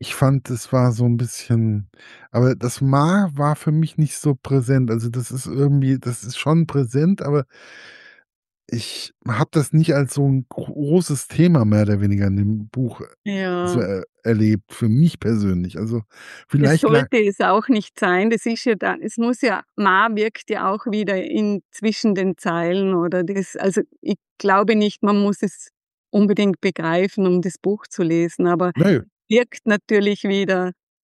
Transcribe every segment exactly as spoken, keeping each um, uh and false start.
Ich fand, das war so 'n bisschen aber das „Ma“ war für mich nicht so präsent. Also, das ist irgendwie das ist schon präsent, aber ich habe das nicht als so 'n großes Thema mehr oder weniger in dem Buch so Ja. er erlebt, für mich persönlich. Also, Es vielleicht lag sollte es auch nicht sein. Das ist ja dann es muss ja „Ma“ wirkt ja auch wieder in zwischen den Zeilen oder das also, ich glaube nicht, man muss es unbedingt begreifen, um das Buch zu lesen, aber Nö. wirkt natürlich wieder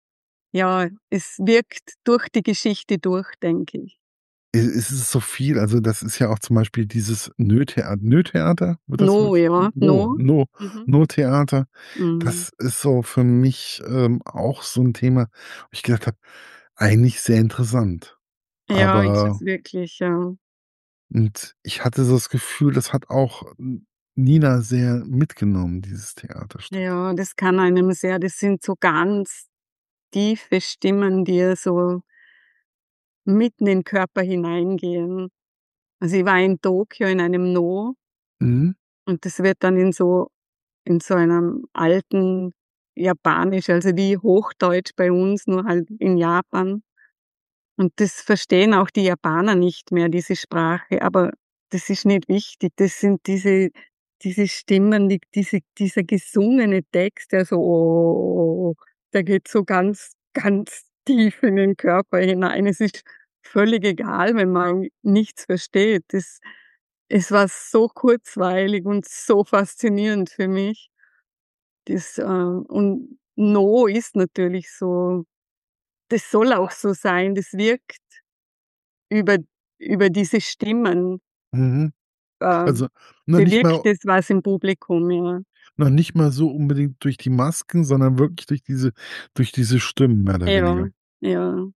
ja, es wirkt durch die Geschichte durch, denke ich. E es ist so viel, also, das ist ja auch zum Beispiel dieses Nö-Theat Nö-Theater? Wird das so No, ja, No No. No Mhm. No-Theater. Mhm. Das ist so für mich, ähm, auch so 'n Thema, wo ich gedacht habe: „Eigentlich sehr interessant.“ Ja, ist es Aber wirklich, ja. und ich hatte so das Gefühl, das hat auch N Nina sehr mitgenommen, dieses Theaterstück. Ja, das kann einem sehr das sind so ganz tiefe Stimmen, die ja so mitten in 'n Körper hineingehen. Also, ich war in Tokio in einem No Mhm. und das wird dann in so in so einem alten Japanisch, also, wie Hochdeutsch bei uns, nur halt in Japan. Und das verstehen auch die Japaner nicht mehr, diese Sprache, aber das ist nicht wichtig. Das sind diese diese Stimmen, die diese dieser gesungene Text, der so der geht so ganz, ganz tief in den Körper hinein. Es ist völlig egal, wenn man nichts versteht. Das es war so kurzweilig und so faszinierend für mich. Das, äh und No ist natürlich so das soll auch so sein, das wirkt über über diese Stimmen Mhm. äh, Also, noch nicht bewirkt mal es was im Publikum, ja. noch nicht mal so unbedingt durch die Masken, sondern wirklich durch diese durch diese Stimmen mehr oder Ja, weniger. ja.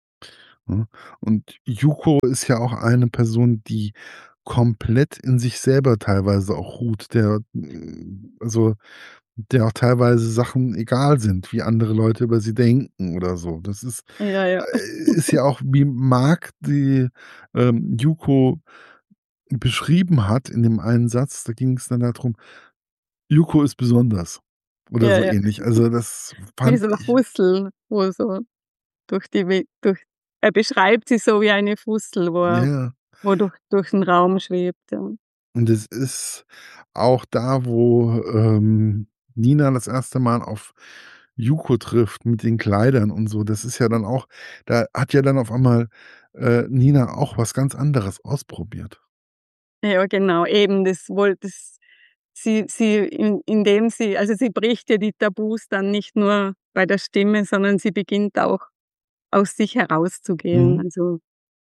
Ne? Und Yuko ist ja auch eine Person, die komplett in sich selber teilweise auch ruht, der hm, also, der auch teilweise Sachen egal sind, wie andere Leute über sie denken oder so. Das ist Ja, ja. äh, ist ja auch, wie Mark die, ähm, Yuko beschrieben hat in dem einen Satz, da ging's dann da drum: „Yuko ist besonders“, oder Ja, so ja. ähnlich. Also, das Wie fand so 'n ich Fussel, wo so durch die We durch er beschreibt sie so wie eine Fussel, wo er Ja. wo durch durch 'n Raum schwebt, ja. Und es ist auch da, wo, ähm, Nina das erste Mal auf Yuko trifft mit den Kleidern und so. Das ist ja dann auch da hat ja dann auf einmal, äh, Nina auch was ganz anderes ausprobiert. Ja, genau, eben, das woll das sie sie in indem sie also, sie bricht ja die Tabus dann nicht nur bei der Stimme, sondern sie beginnt auch aus sich herauszugehen, Mhm. also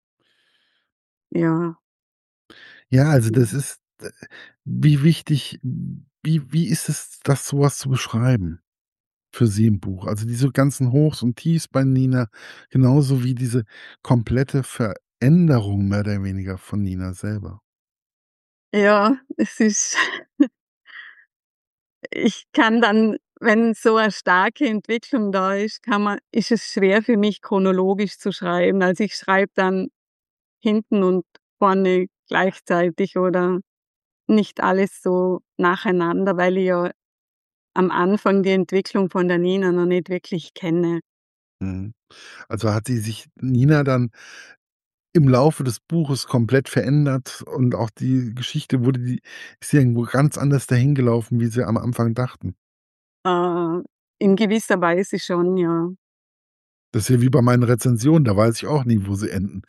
ja. Ja, also, das Mhm. ist äh, wie wichtig wie wie ist es, das so was zu beschreiben für Sie im Buch? Also, diese ganzen Hochs und Tiefs bei Nina, genauso wie diese komplette Veränderung mehr oder weniger von Nina selber. Ja, es ist ich kann dann, wenn so 'a starke Entwicklung da ist, kann man ist es schwer für mich, chronologisch zu schreiben. Also, ich schreibe dann hinten und vorne gleichzeitig oder nicht alles so nacheinander, weil ich ja am Anfang die Entwicklung von der Nina noch nicht wirklich kenne. Mhm. Also, hat sie sich Nina dann im Laufe des Buches komplett verändert und auch die Geschichte wurde die ist sie irgendwo ganz anders dahin gelaufen, wie Sie am Anfang dachten? Äh, in gewisser Weise schon, ja. Das ist ja wie bei meinen Rezensionen, da weiß ich auch nie, wo sie enden.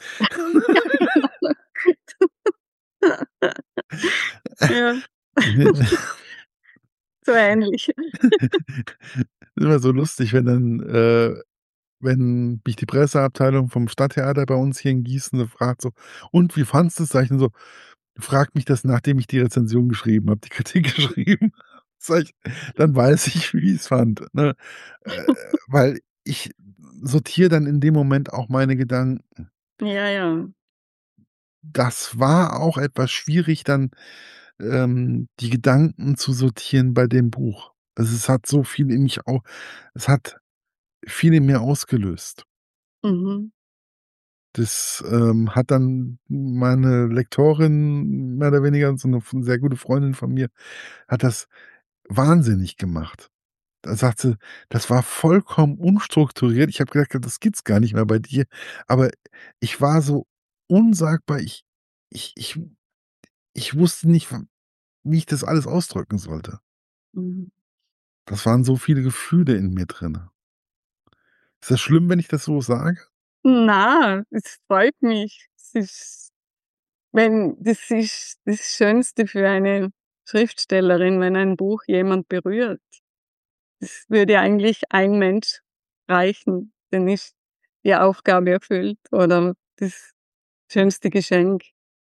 Ja. Ne? So ähnlich. Immer so lustig, wenn dann äh, wenn mich die Presseabteilung vom Stadttheater bei uns hier in Gießen so fragt so: „Und wie fandest du's?“ Sage ich nur so: „Fragt mich das, nachdem ich die Rezension geschrieben habe, die Kritik geschrieben.“ Sage ich, dann weiß ich, wie ich's fand, ne? Äh, weil ich sortiere dann in dem Moment auch meine Gedanken. Ja, ja. Das war auch etwas schwierig dann, ähm, die Gedanken zu sortieren bei dem Buch. Also, es hat so viel in mich au es hat viel in mir ausgelöst. Mhm. Das, ähm, hat dann meine Lektorin mehr oder weniger so 'ne f sehr gute Freundin von mir hat das wahnsinnig gemacht. Da sagt sie: „Das war vollkommen unstrukturiert.“ Ich habe gedacht: „Das gibt's gar nicht mehr bei dir.“ Aber ich war so unsagbar, ich ich ich ich wusste nicht, w wie ich das alles ausdrücken sollte. Mhm. Das waren so viele Gefühle in mir drinne. Ist das schlimm, wenn ich das so sage? Na, es freut mich. Es ist wenn das ist das Schönste für eine Schriftstellerin, wenn ein Buch jemand berührt. Es würde eigentlich ein Mensch reichen, dann ist die Aufgabe erfüllt oder das schönste Geschenk.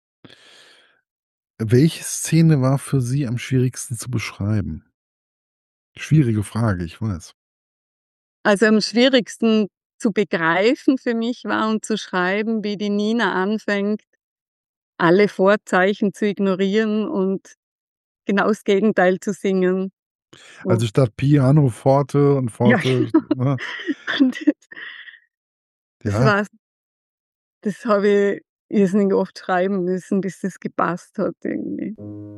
Welche Szene war für Sie am schwierigsten zu beschreiben? Schwierige Frage, ich weiß. Also, am schwierigsten zu begreifen für mich war und zu schreiben, wie die Nina anfängt, alle Vorzeichen zu ignorieren und genau das Gegenteil zu singen. Also, So. statt Piano Forte und Ja, Forte, genau. ne? Und das das Ja. war's. Das habe ich irrsinnig oft schreiben müssen, bis das gepasst hat irgendwie.